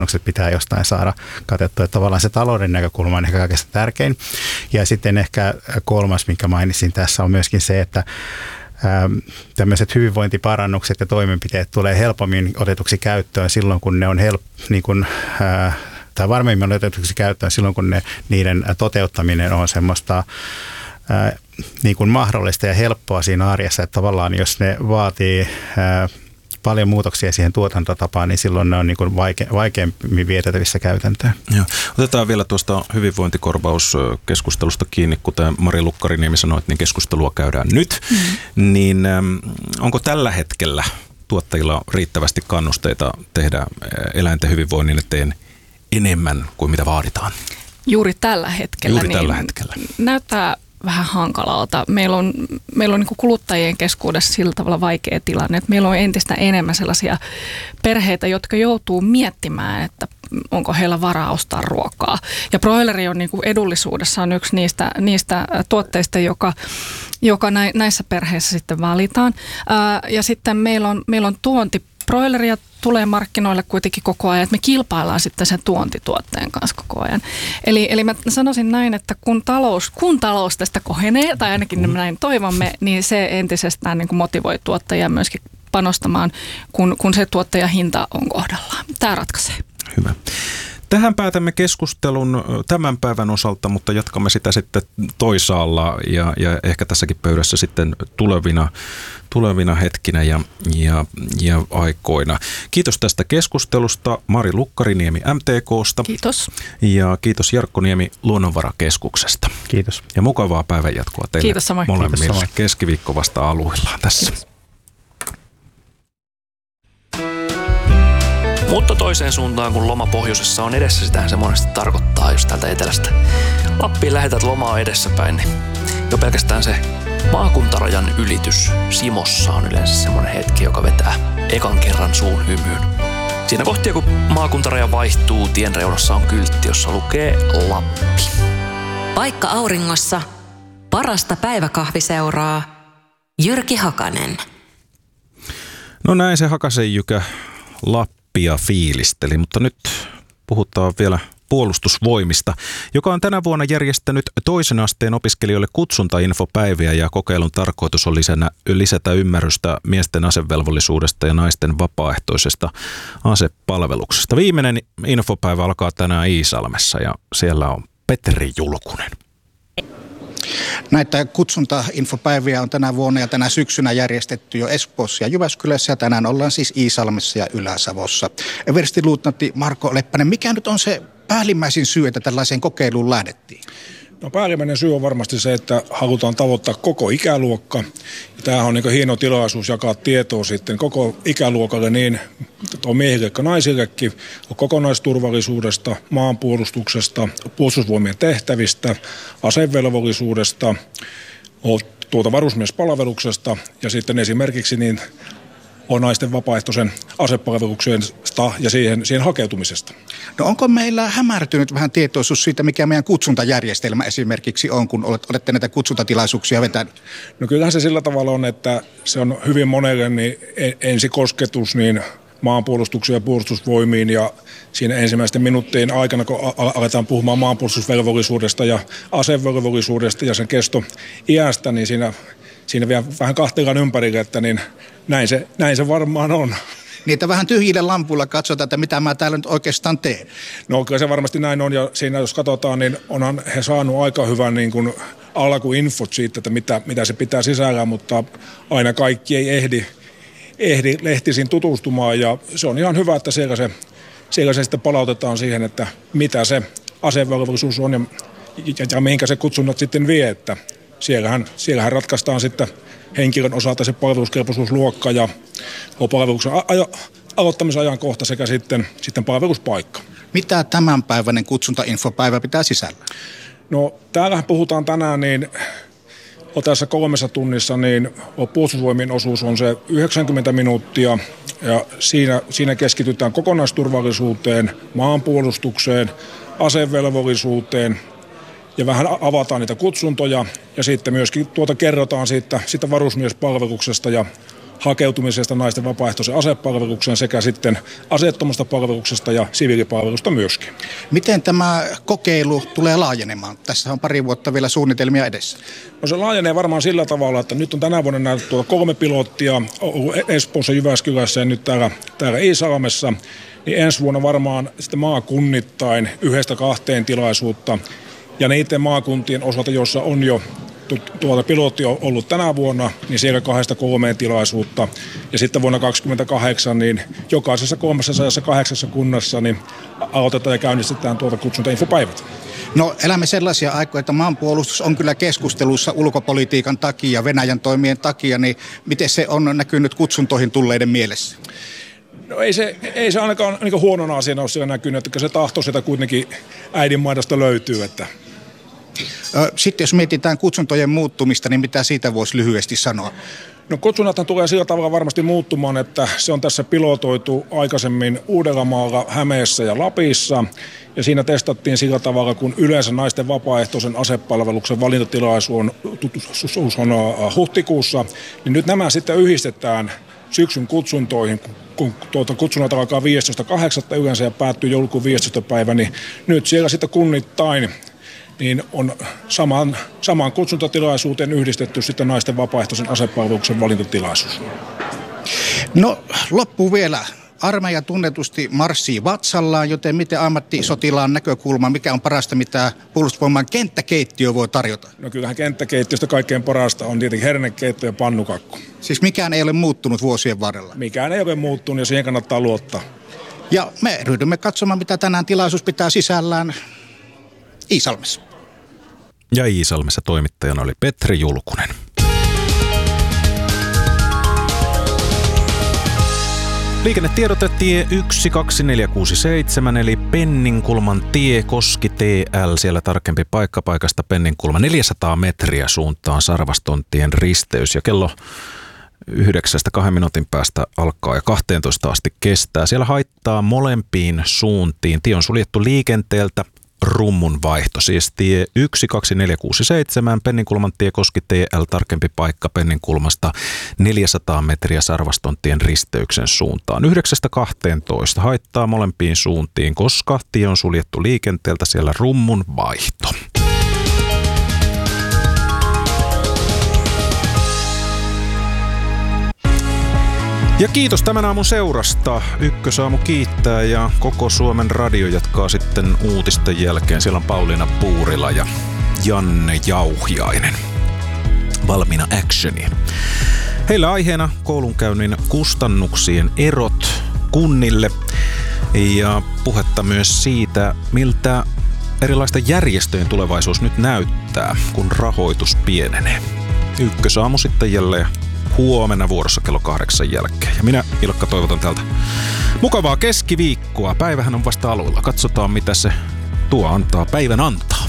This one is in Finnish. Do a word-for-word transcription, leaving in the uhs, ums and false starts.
pitää jostain saada katettua. Että tavallaan se talouden näkökulma on ehkä kaikista tärkein. Ja sitten ehkä kolmas, minkä mainitsin tässä, on myöskin se, että tämmöiset hyvinvointiparannukset ja toimenpiteet tulee helpommin otetuksi käyttöön silloin, kun ne on help, niin kuin, ää, tai varmemmin otetuksi käyttöön silloin, kun ne, niiden toteuttaminen on semmoista ää, niin kuin mahdollista ja helppoa siinä arjessa, että tavallaan jos ne vaatii ää, paljon muutoksia siihen tuotantotapaan, niin silloin ne on niin kuin vaike, vaikeammin vietävissä käytäntöön. Joo. Otetaan vielä tuosta hyvinvointikorvauskeskustelusta kiinni, kuten Mari Lukkariniemi sanoi, että niin keskustelua käydään nyt. Mm-hmm. Niin äm, onko tällä hetkellä tuottajilla riittävästi kannusteita tehdä eläinten hyvinvoinnin eteen enemmän kuin mitä vaaditaan? Juuri tällä hetkellä. Juuri niin tällä hetkellä. Näyttää vähän hankalalta. Meillä on, meillä on niin kuin kuluttajien keskuudessa sillä tavalla vaikea tilanne, että meillä on entistä enemmän sellaisia perheitä, jotka joutuu miettimään, että onko heillä varaa ostaa ruokaa. Ja broileri on niin kuin edullisuudessa on yksi niistä, niistä tuotteista, joka, joka näissä perheissä sitten valitaan. Ja sitten meillä on, meillä on tuonti. Broileria tulee markkinoille kuitenkin koko ajan, että me kilpaillaan sitten sen tuontituotteen kanssa koko ajan. Eli, eli mä sanoisin näin, että kun talous, kun talous tästä kohenee, tai ainakin mm. näin toivomme, niin se entisestään niin kuin motivoi tuottajia myöskin panostamaan, kun, kun se tuottajahinta on kohdallaan. Tämä ratkaisee. Hyvä. Tähän päätämme keskustelun tämän päivän osalta, mutta jatkamme sitä sitten toisaalla ja, ja ehkä tässäkin pöydässä sitten tulevina, tulevina hetkinä ja, ja, ja aikoina. Kiitos tästä keskustelusta Mari Lukkariniemi M T K:sta. Kiitos. Ja kiitos Jarkko Niemi Luonnonvarakeskuksesta. Kiitos. Ja mukavaa päivänjatkoa teille Kiitos samoin. molemmille. Kiitos samoin. Keskiviikko vasta aluillaan tässä. Kiitos. Mutta toiseen suuntaan, kun loma pohjoisessa on edessä, sitähän se monesti tarkoittaa just täältä etelästä. Lappiin lähetät lomaa edessäpäin, niin jo pelkästään se maakuntarajan ylitys Simossa on yleensä semmoinen hetki, joka vetää ekan kerran suun hymyyn. Siinä kohtia, kun maakuntaraja vaihtuu, tien reunassa on kyltti, jossa lukee Lappi. Paikka auringossa, parasta päiväkahviseuraa, Jyrki Hakanen. No näin se Hakasen Jykä Lappia fiilisteli, mutta nyt puhutaan vielä Puolustusvoimista, joka on tänä vuonna järjestänyt toisen asteen opiskelijoille kutsuntainfopäiviä ja kokeilun tarkoitus on lisänä, lisätä ymmärrystä miesten asevelvollisuudesta ja naisten vapaaehtoisesta asepalveluksesta. Viimeinen infopäivä alkaa tänään Iisalmessa ja siellä on Petri Julkunen. Näitä kutsuntainfopäiviä on tänä vuonna ja tänä syksynä järjestetty jo Espoossa ja Jyväskylässä ja tänään ollaan siis Iisalmessa ja Ylä-Savossa. Everstiluutnantti Marko Leppänen, mikä nyt on se päällimmäisin syy, että tällaiseen kokeiluun lähdettiin? No päällimmäinen syy on varmasti se, että halutaan tavoittaa koko ikäluokka. Ja tämähän on niin hieno tilaisuus jakaa tietoa sitten koko ikäluokalle niin miehille kuin naisillekin kokonaisturvallisuudesta, maanpuolustuksesta, puolustusvoimien tehtävistä, asevelvollisuudesta, tuota varusmiespalveluksesta ja sitten esimerkiksi niin on naisten vapaaehtoisen asepalveluksesta ja siihen, siihen hakeutumisesta. No onko meillä hämärtynyt vähän tietoisuus siitä, mikä meidän kutsuntajärjestelmä esimerkiksi on, kun olette näitä kutsuntatilaisuuksia vetänyt? No kyllähän se sillä tavalla on, että se on hyvin monelle niin ensikosketus niin maanpuolustukseen ja puolustusvoimiin ja siinä ensimmäisten minuuttien aikana, kun aletaan puhumaan maanpuolustusvelvollisuudesta ja asevelvollisuudesta ja sen kesto iästä, niin siinä, siinä vielä vähän kahteellaan ympärille, että niin näin se, näin se varmaan on. Niin, että vähän tyhjillä lampuilla katsotaan, että mitä mä täällä nyt oikeastaan teen. No kyllä se varmasti näin on ja siinä jos katsotaan, niin onhan he saanut aika hyvän niin kuin alkuinfot siitä, että mitä, mitä se pitää sisällään, mutta aina kaikki ei ehdi. ehdi lehtisiin tutustumaan ja se on ihan hyvä, että siellä se, siellä se sitten palautetaan siihen, että mitä se asevelvollisuus on ja, ja, ja mihinkä se kutsunnat sitten vie, että siellähän, siellähän ratkaistaan sitten henkilön osalta se palveluskelpoisuusluokka ja palveluksen ajo, aloittamisajankohta sekä sitten, sitten palveluspaikka. Mitä tämänpäiväinen kutsuntainfopäivä pitää sisällä? No täällähän puhutaan tänään niin tässä kolmessa tunnissa niin puolustusvoimien osuus on se yhdeksänkymmentä minuuttia ja siinä, siinä keskitytään kokonaisturvallisuuteen, maanpuolustukseen, asevelvollisuuteen ja vähän avataan niitä kutsuntoja ja sitten myöskin tuota kerrotaan siitä, siitä varusmiespalveluksesta ja hakeutumisesta naisten vapaaehtoisen asepalvelukseen sekä sitten aseettomasta palveluksesta ja siviilipalvelusta myöskin. Miten tämä kokeilu tulee laajenemaan? Tässä on pari vuotta vielä suunnitelmia edessä. No se laajenee varmaan sillä tavalla, että nyt on tänä vuonna näytetty tuolla kolme pilottia ollut Espoossa, Jyväskylässä ja nyt täällä, täällä Iisalmessa. Niin ensi vuonna varmaan sitten maakunnittain yhdestä kahteen tilaisuutta. Ja niiden maakuntien osalta, joissa on jo tuota pilotti on ollut tänä vuonna, niin siellä kahdesta kolmeen tilaisuutta. Ja sitten vuonna kaksikymmentäkahdeksan, niin jokaisessa kolmestasadassakahdeksassa kunnassa niin aloitetaan ja käynnistetään tuota kutsuntainfopäivät. No elämme sellaisia aikoja, että maanpuolustus on kyllä keskustelussa ulkopolitiikan takia, Venäjän toimien takia, niin miten se on näkynyt kutsuntoihin tulleiden mielessä? No ei se, ei se ainakaan niin huonona asiana ole siellä näkynyt, että se tahto sieltä kuitenkin äidinmaidosta löytyy, että sitten jos mietitään kutsuntojen muuttumista, niin mitä siitä voisi lyhyesti sanoa? No kutsunnathan tulee sillä tavalla varmasti muuttumaan, että se on tässä pilotoitu aikaisemmin Uudellamaalla, Hämeessä ja Lapissa. Ja siinä testattiin sillä tavalla, kun yleensä naisten vapaaehtoisen asepalveluksen valintatilaisuus on huhtikuussa, niin nyt nämä sitten yhdistetään syksyn kutsuntoihin, kun tuota kutsunnat alkaa viidestoista kahdeksatta yleensä ja päättyy joulukuun viidestoista päivä, niin nyt siellä sitten kunnittain niin on samaan, samaan kutsuntatilaisuuteen yhdistetty sitten naisten vapaaehtoisen asepalveluksen valintatilaisuus. No loppu vielä. Armeija tunnetusti marssii vatsallaan, joten miten ammattisotilaan näkökulma, mikä on parasta, mitä puolustusvoiman kenttäkeittiö voi tarjota? No kyllähän kenttäkeittiöstä kaikkein parasta on tietenkin hernekeitto ja pannukakku. Siis mikään ei ole muuttunut vuosien varrella? Mikään ei ole muuttunut ja siihen kannattaa luottaa. Ja me ryhdymme katsomaan, mitä tänään tilaisuus pitää sisällään Iisalmessa. Ja Iisalmessa toimittajana oli Petri Julkunen. Liikennetiedote tie yksi kaksi neljä kuusi seitsemän eli Penninkulman tie Koski T L. Siellä tarkempi paikka paikasta Penninkulma neljäsataa metriä suuntaan Sarvastontien risteys. Ja kello yhdeksästä kahden minuutin päästä alkaa ja kahteentoista asti kestää. Siellä haittaa molempiin suuntiin. Tie on suljettu liikenteeltä. Rummun vaihto, siis tie yksi kaksi neljä kuusi seitsemän, Penninkulman tie Koski T L, tarkempi paikka Penninkulmasta neljäsataa metriä Sarvastontien risteyksen suuntaan. yhdeksästä kahteentoista haittaa molempiin suuntiin, koska tie on suljettu liikenteeltä, siellä rummun vaihto. Ja kiitos tämän aamun seurasta. Ykkösaamu kiittää ja koko Suomen radio jatkaa sitten uutisten jälkeen. Siellä on Pauliina Puurila ja Janne Jauhiainen valmiina actioniin. Heillä aiheena koulunkäynnin kustannuksien erot kunnille ja puhetta myös siitä, miltä erilaisten järjestöjen tulevaisuus nyt näyttää, kun rahoitus pienenee. Ykkösaamu sitten jälleen huomenna vuorossa kello kahdeksan jälkeen. Ja minä, Ilkka, toivotan täältä mukavaa keskiviikkoa. Päivähän on vasta aluilla. Katsotaan, mitä se tuo antaa päivän antaa.